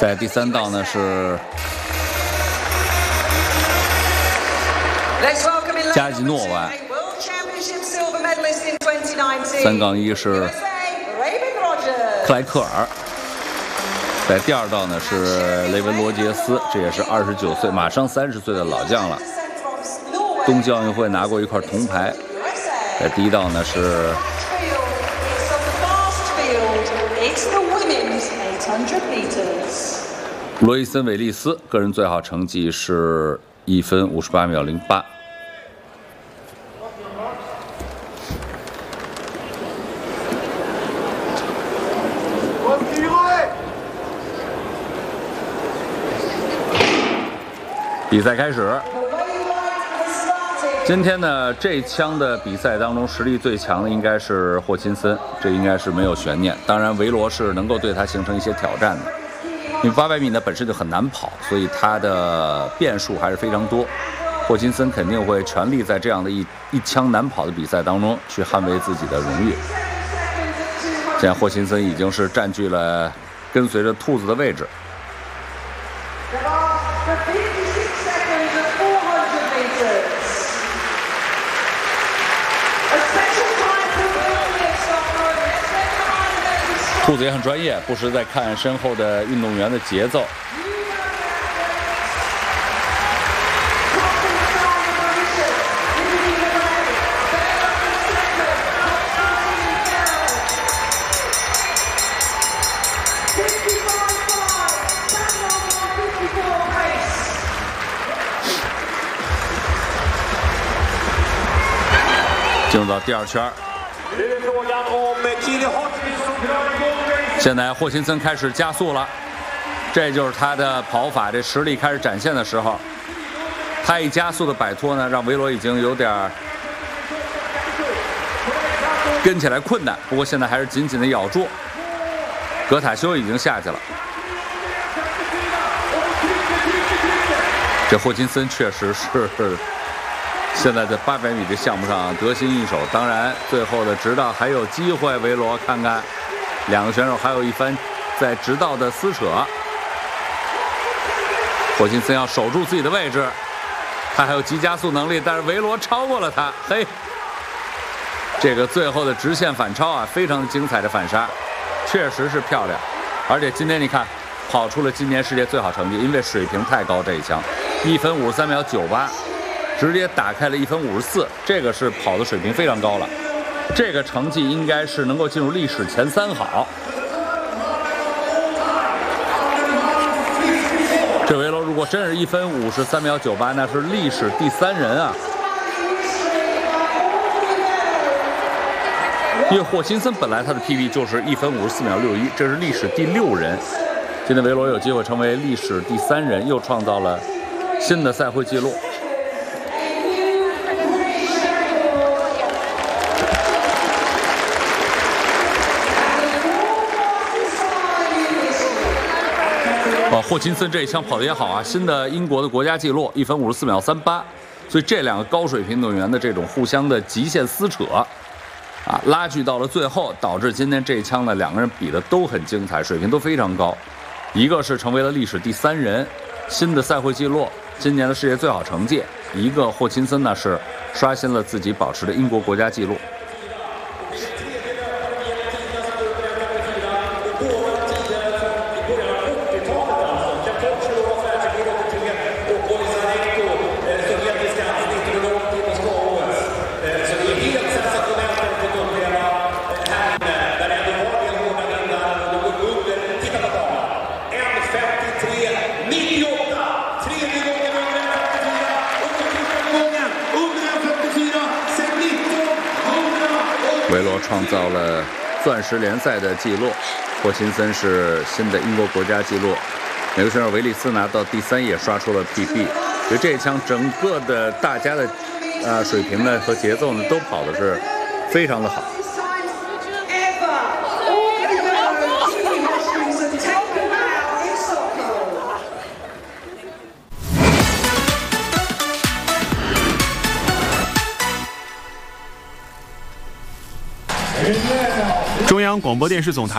在第3道呢是加吉诺娃，3杠1是克莱克尔。在第2道呢是雷文罗杰斯，这也是29岁，马上30岁的老将了。冬季奥运会拿过一块铜牌。在第1道呢是罗伊森·韦利斯，个人最好成绩是1分58秒08。比赛开始。今天呢，这枪的比赛当中，实力最强的应该是霍钦森，这应该是没有悬念。当然，维罗是能够对他形成一些挑战的，因为800米呢本身就很难跑，所以他的变数还是非常多。霍钦森肯定会全力在这样的一枪难跑的比赛当中去捍卫自己的荣誉。现在霍钦森已经是占据了跟随着兔子的位置。兔子也很专业，不时在看身后的运动员的节奏。进入到第2圈。现在霍钦森开始加速了，这就是他的跑法，这实力开始展现的时候。他一加速的摆脱呢，让维罗已经有点跟起来困难，不过现在还是紧紧的咬住。格塔修已经下去了。这霍钦森确实是现在在800米这项目上得心应手，当然最后的直道还有机会，维罗看看两个选手还有一番在直道的撕扯。霍钦森要守住自己的位置，他还有急加速能力，但是维罗超过了他。嘿，这个最后的直线反超啊，非常精彩的反杀，确实是漂亮。而且今天你看跑出了今年世界最好成绩，因为水平太高，这一枪1分53秒98。直接打开了1分54，这个是跑的水平非常高了，这个成绩应该是能够进入历史前3好。这维罗如果真是1分53秒98，那是历史第3人啊！因为霍钦森本来他的 PB 就是1分54秒61，这是历史第6人。今天维罗有机会成为历史第3人，又创造了新的赛会纪录。霍钦森这一枪跑得也好啊，新的英国的国家纪录1分54秒38，所以这两个高水平运动员的这种互相的极限撕扯，拉锯到了最后，导致今天这一枪呢，两个人比的都很精彩，水平都非常高。一个是成为了历史第3人，新的赛会纪录，今年的世界最好成绩；一个霍钦森呢是刷新了自己保持的英国国家纪录。维罗创造了钻石联赛的纪录，霍钦森是新的英国国家纪录，美国选手维利斯拿到第3也刷出了 PB， 所以这一枪整个的大家的水平呢和节奏呢都跑的是非常的好。 中央广播电视总台